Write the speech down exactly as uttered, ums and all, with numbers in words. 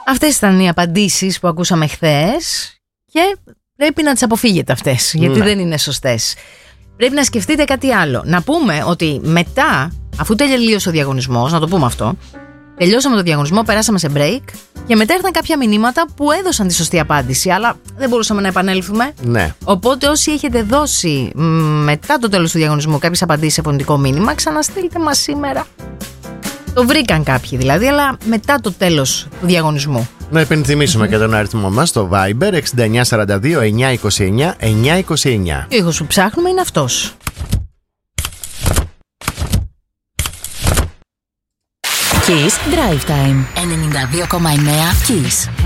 Αυτές ήταν οι απαντήσεις που ακούσαμε χθες και πρέπει να τις αποφύγετε αυτές, γιατί ναι. δεν είναι σωστές. Πρέπει να σκεφτείτε κάτι άλλο. Να πούμε ότι μετά, αφού τελείωσε ο διαγωνισμός, να το πούμε αυτό, τελειώσαμε το διαγωνισμό, περάσαμε σε break και μετά ήρθαν κάποια μηνύματα που έδωσαν τη σωστή απάντηση, αλλά δεν μπορούσαμε να επανέλθουμε. Ναι. Οπότε όσοι έχετε δώσει μετά το τέλος του διαγωνισμού κάποιες απαντήσεις σε φωνητικό μήνυμα, ξαναστείλτε μας σήμερα. Το βρήκαν κάποιοι δηλαδή, αλλά μετά το τέλος του διαγωνισμού. Να υπενθυμίσουμε mm-hmm. και τον αριθμό μας στο Viber εξήντα εννιά σαράντα δύο εννιακόσια είκοσι εννιά εννιακόσια είκοσι εννιά. Ο ήχος που ψάχνουμε είναι αυτός. Kiss Drive Time ενενήντα δύο κόμμα εννέα Kiss.